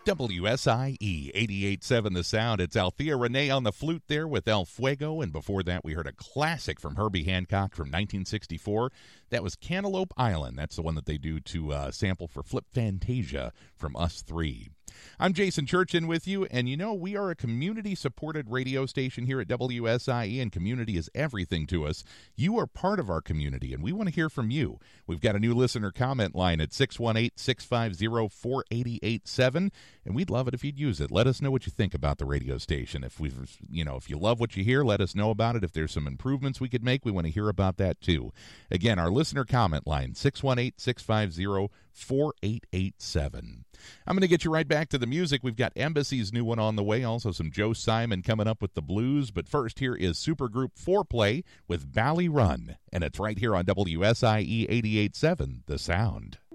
WSIE 88.7 The Sound. It's Althea Renee on the flute there with El Fuego, and before that we heard a classic from Herbie Hancock from 1964. That was Cantaloupe Island. That's the one that they do to sample for Flip Fantasia from Us Three. I'm Jason Churchin with you, and you know, we are a community-supported radio station here at WSIE, and community is everything to us. You are part of our community, and we want to hear from you. We've got a new listener comment line at 618-650-4887, and we'd love it if you'd use it. Let us know what you think about the radio station. If if you love what you hear, let us know about it. If there's some improvements we could make, we want to hear about that too. Again, our listener comment line, 618-650-4887. I'm going to get you right back to the music. We've got Embassy's new one on the way, also some Joe Simon coming up with the blues. But first, here is supergroup 4Play with Bally Run, and it's right here on WSIE 88.7 The Sound.